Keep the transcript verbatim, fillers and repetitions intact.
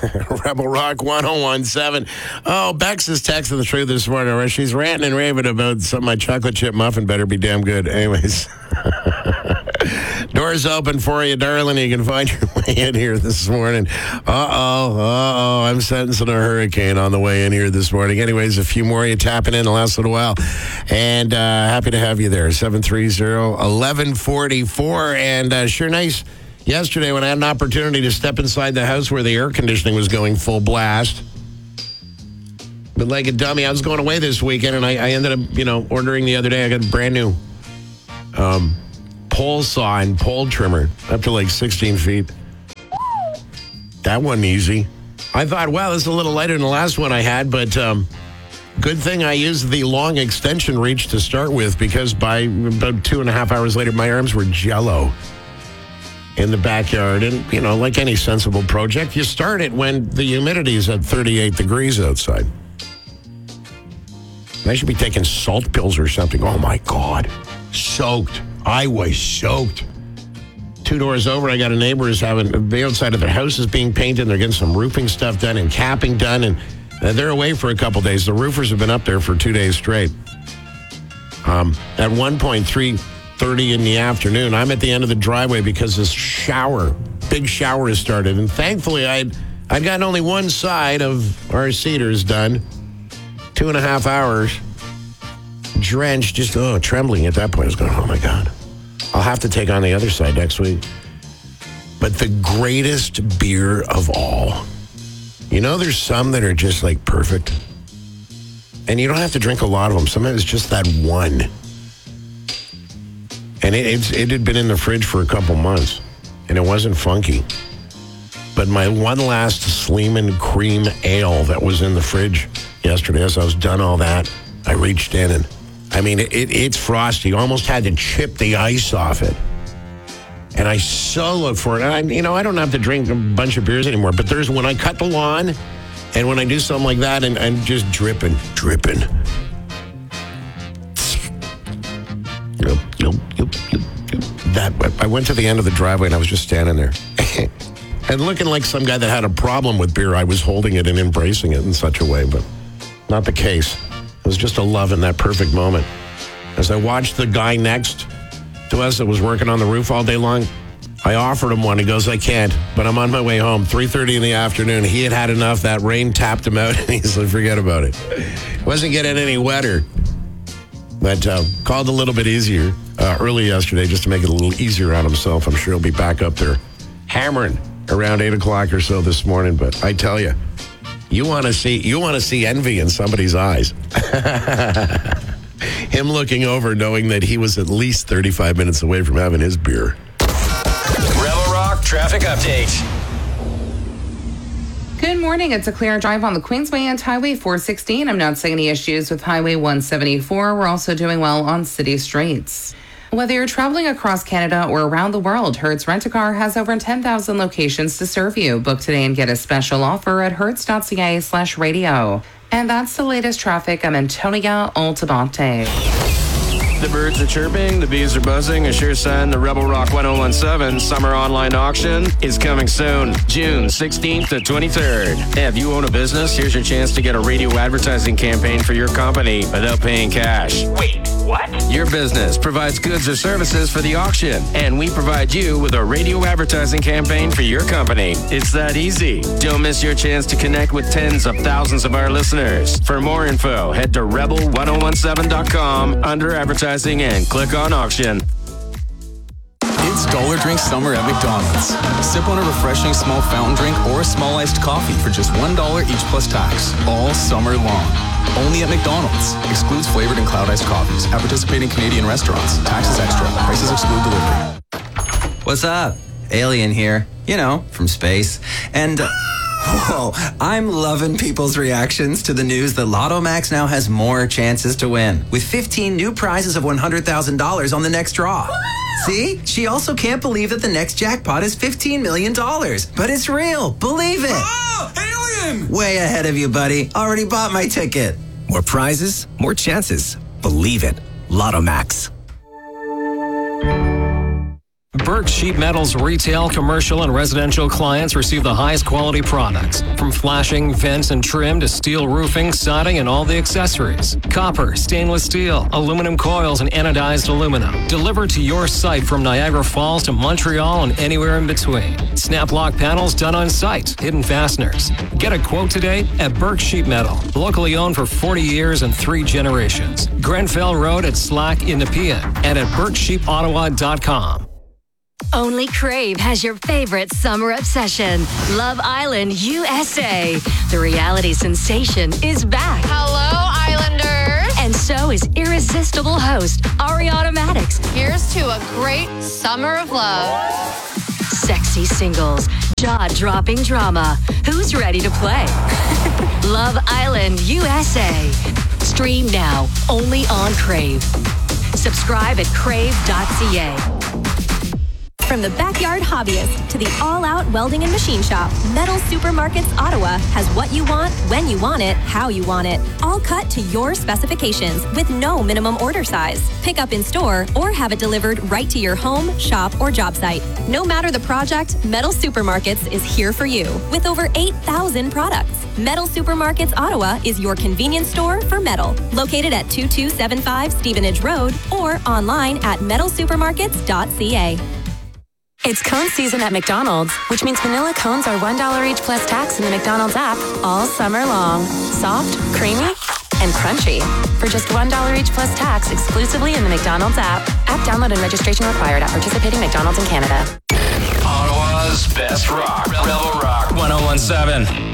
Rebel Rock ten seventeen. Oh, Bex is texting the truth this morning. Where she's ranting and raving about some my chocolate chip muffin better be damn good. Anyways. Doors open for you, darling. You can find your way in here this morning. Uh-oh, uh-oh. I'm sensing a hurricane on the way in here this morning. Anyways, a few more you tapping in the last little while. And uh, happy to have you there. seven three zero, one one four four. And uh, sure nice yesterday when I had an opportunity to step inside the house where the air conditioning was going full blast. But like a dummy, I was going away this weekend, and I, I ended up, you know, ordering the other day. I got a brand new um, pole saw and pole trimmer up to like sixteen feet. That wasn't easy. I thought, wow, this is a little lighter than the last one I had, but um, good thing I used the long extension reach to start with, because by about two and a half hours later, my arms were jello in the backyard. And, you know, like any sensible project, you start it when the humidity is at thirty-eight degrees outside. I should be taking salt pills or something. Oh, my God. Soaked. I was soaked. Two doors over, I got a neighbor who's having, the outside of their house is being painted. They're getting some roofing stuff done and capping done. And they're away for a couple days. The roofers have been up there for two days straight. Um, at one point, three thirty in the afternoon, I'm at the end of the driveway because this shower, big shower has started. And thankfully, I'd, I'd gotten only one side of our cedars done. Two and a half hours, drenched, just, oh, trembling at that point. I was going, oh, my God. I'll have to take on the other side next week. But the greatest beer of all, you know, there's some that are just, like, perfect. And you don't have to drink a lot of them. Sometimes it's just that one. And it, it's, it had been in the fridge for a couple months, and it wasn't funky. But my one last Sleeman Cream Ale that was in the fridge yesterday, as I was done all that, I reached in and, I mean, it, it's frosty. You almost had to chip the ice off it. And I so look for it. And I, you know, I don't have to drink a bunch of beers anymore, but there's when I cut the lawn and when I do something like that and I'm just dripping, dripping. Yep, yep, yep, yep, yep. That, I went to the end of the driveway and I was just standing there. And looking like some guy that had a problem with beer, I was holding it and embracing it in such a way, but not the case. It was just a love in that perfect moment. As I watched the guy next to us that was working on the roof all day long, I offered him one. He goes, I can't, but I'm on my way home. three thirty in the afternoon. He had had enough. That rain tapped him out, and he said, forget about it. It wasn't getting any wetter. But uh, called a little bit easier uh, early yesterday just to make it a little easier on himself. I'm sure he'll be back up there hammering around eight o'clock or so this morning. But I tell you, you want to see you want to see envy in somebody's eyes. Him looking over, knowing that he was at least thirty-five minutes away from having his beer. Rebel Rock Traffic Update. Good morning. It's a clear drive on the Queensway and Highway four sixteen. I'm not seeing any issues with Highway one seventy-four. We're also doing well on city streets. Whether you're traveling across Canada or around the world, Hertz Rent-A-Car has over ten thousand locations to serve you. Book today and get a special offer at hertz.ca slash radio. And that's the latest traffic. I'm Antonia Altabante. The birds are chirping, the bees are buzzing, a sure sign the Rebel Rock ten seventeen summer online auction is coming soon, June sixteenth to twenty-third. If you own a business, here's your chance to get a radio advertising campaign for your company without paying cash. Wait, what? Your business provides goods or services for the auction, and we provide you with a radio advertising campaign for your company. It's that easy. Don't miss your chance to connect with tens of thousands of our listeners. For more info, head to rebel ten seventeen dot com under advertising and click on auction. It's Dollar Drink Summer at McDonald's. Sip on a refreshing small fountain drink or a small iced coffee for just one dollar each plus tax, all summer long. Only at McDonald's. Excludes flavored and cloud iced coffees at participating Canadian restaurants. Taxes extra. Prices exclude delivery. What's up? Alien here. You know, from space. And... Uh, Whoa, I'm loving people's reactions to the news that Lotto Max now has more chances to win, with fifteen new prizes of one hundred thousand dollars on the next draw. See? She also can't believe that the next jackpot is fifteen million dollars. But it's real. Believe it. Oh, alien! Way ahead of you, buddy. Already bought my ticket. More prizes, more chances. Believe it. Lotto Max. Burke Sheet Metal's retail, commercial, and residential clients receive the highest quality products, from flashing, vents, and trim to steel roofing, siding, and all the accessories. Copper, stainless steel, aluminum coils, and anodized aluminum. Delivered to your site from Niagara Falls to Montreal and anywhere in between. Snap lock panels done on site. Hidden fasteners. Get a quote today at Burke Sheet Metal. Locally owned for forty years and three generations. Grenfell Road at Slack in Nepean and at burke sheep ottawa dot com. Only Crave has your favorite summer obsession, Love Island U S A. The reality sensation is back. Hello, Islanders. And so is irresistible host Ariana Maddox. Here's to a great summer of love. Sexy singles, jaw-dropping drama. Who's ready to play? Love Island U S A. Stream now, only on Crave. Subscribe at crave dot c a. From the backyard hobbyist to the all-out welding and machine shop, Metal Supermarkets Ottawa has what you want, when you want it, how you want it. All cut to your specifications with no minimum order size. Pick up in store or have it delivered right to your home, shop, or job site. No matter the project, Metal Supermarkets is here for you with over eight thousand products. Metal Supermarkets Ottawa is your convenience store for metal. Located at two two seven five Stevenage Road or online at metal supermarkets dot c a. It's cone season at McDonald's, which means vanilla cones are one dollar each plus tax in the McDonald's app all summer long. Soft, creamy, and crunchy. For just one dollar each plus tax exclusively in the McDonald's app. App download and registration required at participating McDonald's in Canada. Ottawa's best rock. Rebel Rock ten seventeen.